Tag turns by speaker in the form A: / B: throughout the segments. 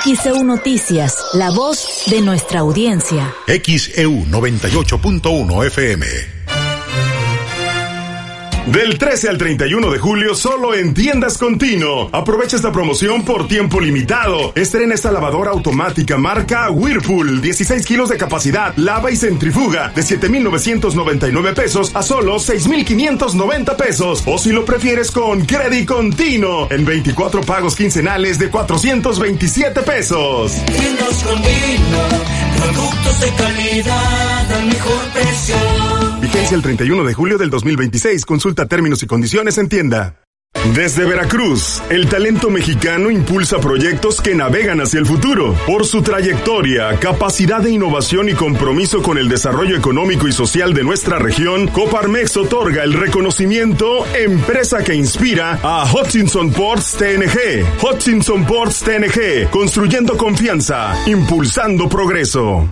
A: XEU Noticias, la voz de nuestra audiencia.
B: XEU 98.1 FM. Del 13 al 31 de julio, solo en Tiendas Continuo. Aprovecha esta promoción por tiempo limitado. Estrena esta lavadora automática marca Whirlpool, 16 kilos de capacidad, lava y centrifuga, de 7,999 pesos a solo 6,590 pesos. O si lo prefieres con Credit Continuo, en 24 pagos quincenales de 427 pesos.
C: Tiendas Continuo, productos de calidad al mejor precio.
B: Vigencia el 31 de julio del 2026. Consulta términos y condiciones en tienda. Desde Veracruz, el talento mexicano impulsa proyectos que navegan hacia el futuro. Por su trayectoria, capacidad de innovación y compromiso con el desarrollo económico y social de nuestra región, Coparmex otorga el reconocimiento Empresa que Inspira a Hutchinson Ports TNG. Hutchinson Ports TNG, construyendo confianza, impulsando progreso.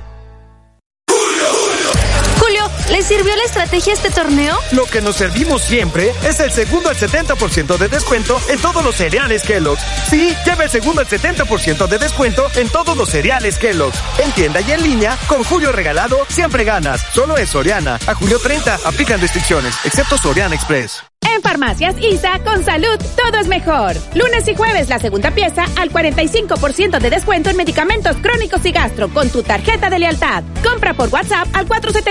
D: ¿Les sirvió la estrategia este torneo?
E: Lo que nos servimos siempre es el segundo al 70% de descuento en todos los cereales Kellogg's. Sí, lleva el segundo al 70% de descuento en todos los cereales Kellogg's. En tienda y en línea, con Julio Regalado, siempre ganas. Solo en Soriana. A julio 30, aplican restricciones, excepto Soriana Express.
F: En Farmacias ISA, con salud, todo es mejor. Lunes y jueves, la segunda pieza al 45% de descuento en medicamentos crónicos y gastro con tu tarjeta de lealtad. Compra por WhatsApp al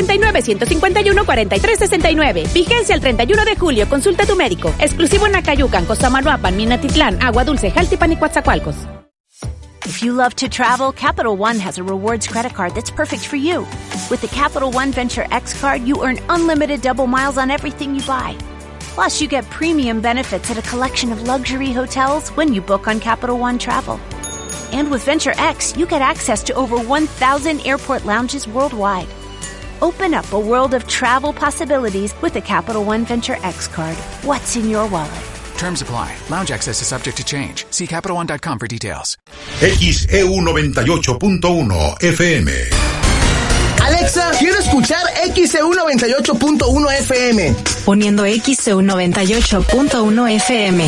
F: 479-151-4369. Vigencia el 31 de julio. Consulta a tu médico. Exclusivo en Acayucan, Cosamaloapan, Minatitlán, Agua Dulce, Jaltipan y Coatzacoalcos.
G: If you love to travel, Capital One has a rewards credit card that's perfect for you. With the Capital One Venture X card, you earn unlimited double miles on everything you buy. Plus, you get premium benefits at a collection of luxury hotels when you book on Capital One Travel. And with Venture X, you get access to over 1,000 airport lounges worldwide. Open up a world of travel possibilities with the Capital One Venture X card. What's in your wallet?
H: Terms apply. Lounge access is subject to change. See CapitalOne.com for details.
B: XEU 98.1 FM.
I: Alexa, quiero escuchar XEU 98.1 FM.
A: Poniendo XEU 98.1 FM.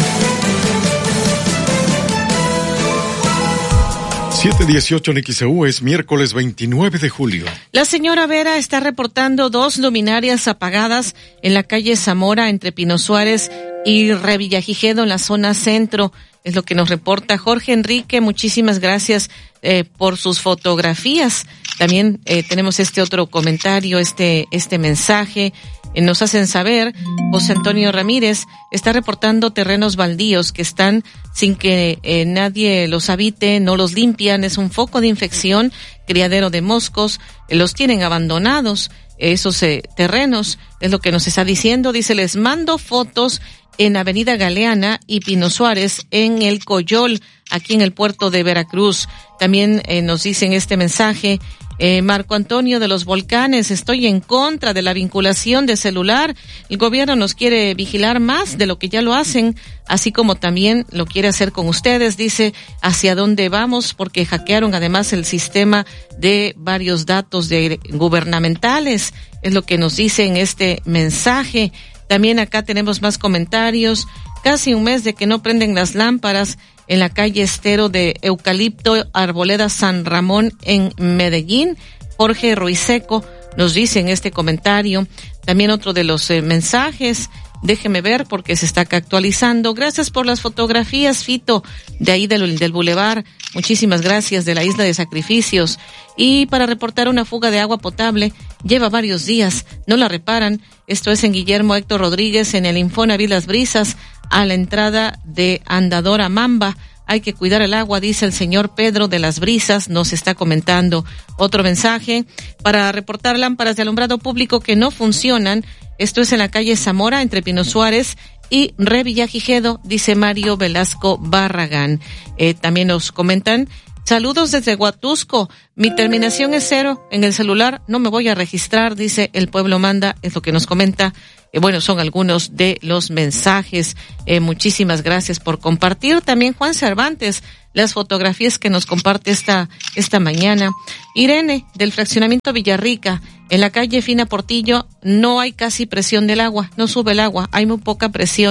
J: 7:18 en XEU, es miércoles 29 de julio.
K: La señora Vera está reportando 2 luminarias apagadas en la calle Zamora entre Pino Suárez y Revillagigedo en la zona centro. Es lo que nos reporta Jorge Enrique. Muchísimas gracias por sus fotografías. También tenemos este otro comentario, este mensaje. Nos hacen saber, José Antonio Ramírez está reportando terrenos baldíos que están sin que nadie los habite, no los limpian, es un foco de infección, criadero de moscos, los tienen abandonados, esos terrenos, es lo que nos está diciendo. Dice, les mando fotos en Avenida Galeana y Pino Suárez en el Coyol, aquí en el puerto de Veracruz. También nos dicen este mensaje, Marco Antonio de los Volcanes, estoy en contra de la vinculación de celular. El gobierno nos quiere vigilar más de lo que ya lo hacen, así como también lo quiere hacer con ustedes. Dice, ¿hacia dónde vamos? Porque hackearon además el sistema de varios datos gubernamentales. Es lo que nos dice en este mensaje. También acá tenemos más comentarios. Casi un mes de que no prenden las lámparas en la calle Estero de Eucalipto, Arboleda San Ramón en Medellín. Jorge Ruiseco nos dice en este comentario. También otro de los mensajes, déjeme ver porque se está acá actualizando. Gracias por las fotografías, Fito, de ahí del bulevar. Muchísimas gracias, de la Isla de Sacrificios. Y para reportar una fuga de agua potable, lleva varios días, no la reparan. Esto es en Guillermo Héctor Rodríguez, en el Infonavit Las Brisas, a la entrada de Andadora Mamba. Hay que cuidar el agua, dice el señor Pedro de Las Brisas, nos está comentando. Otro mensaje, para reportar lámparas de alumbrado público que no funcionan. Esto es en la calle Zamora, entre Pino Suárez y Revillagigedo, dice Mario Velasco Barragán. También nos comentan, saludos desde Huatusco, mi terminación es 0 en el celular, no me voy a registrar, dice el pueblo manda, es lo que nos comenta. Bueno, son algunos de los mensajes. Muchísimas gracias por compartir. También Juan Cervantes, las fotografías que nos comparte esta mañana. Irene, del fraccionamiento Villarrica, en la calle Fina Portillo, no hay casi presión del agua, no sube el agua, hay muy poca presión.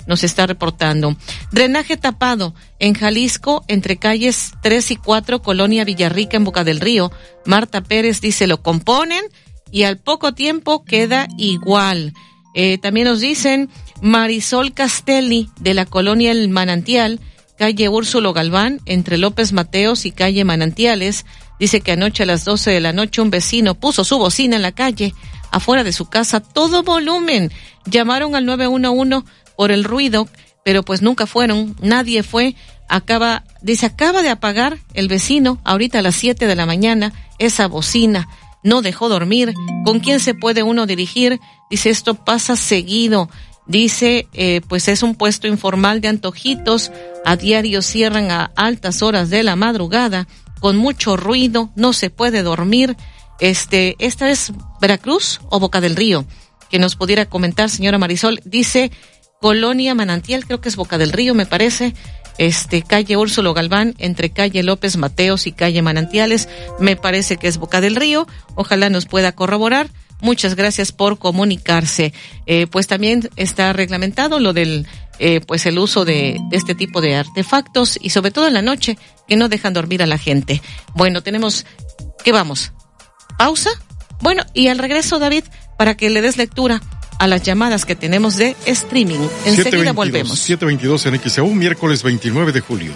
K: nos está reportando. Drenaje tapado en Jalisco, entre calles 3 y 4, Colonia Villarrica, en Boca del Río. Marta Pérez dice, lo componen y al poco tiempo queda igual. También nos dicen Marisol Castelli, de la Colonia El Manantial, calle Úrsulo Galván, entre López Mateos y calle Manantiales. Dice que anoche a las 12 de la noche un vecino puso su bocina en la calle, afuera de su casa, todo volumen. Llamaron al 911 por el ruido, pero pues nunca fueron, nadie fue. Acaba de apagar el vecino ahorita a las 7 de la mañana esa bocina. No dejó dormir. ¿Con quién se puede uno dirigir? Dice, esto pasa seguido. Dice, pues es un puesto informal de antojitos. A diario cierran a altas horas de la madrugada, con mucho ruido, no se puede dormir. ¿Esta es Veracruz o Boca del Río? Que nos pudiera comentar, señora Marisol. Dice Colonia Manantial, creo que es Boca del Río, me parece. Calle Úrsulo Galván, entre calle López Mateos y calle Manantiales, me parece que es Boca del Río. Ojalá nos pueda corroborar. Muchas gracias por comunicarse. Pues también está reglamentado lo del pues el uso de este tipo de artefactos, y sobre todo en la noche, que no dejan dormir a la gente. Bueno, tenemos, ¿qué vamos? ¿Pausa? Bueno, y al regreso, David, para que le des lectura a las llamadas que tenemos de streaming. Enseguida volvemos.
J: 7:22 en XEU, miércoles 29 de julio.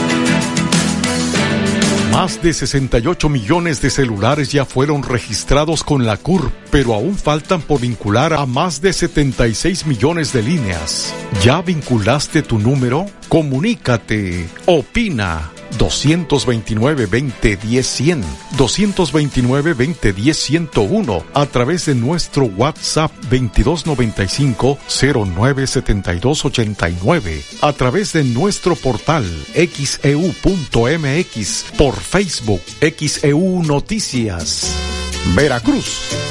L: Más de 68 millones de celulares ya fueron registrados con la CURP, pero aún faltan por vincular a más de 76 millones de líneas. ¿Ya vinculaste tu número? Comunícate. Opina. 229-2010-100, 229-2010-101, a través de nuestro WhatsApp 2295-097289, a través de nuestro portal xeu.mx, por Facebook XEU Noticias. Veracruz.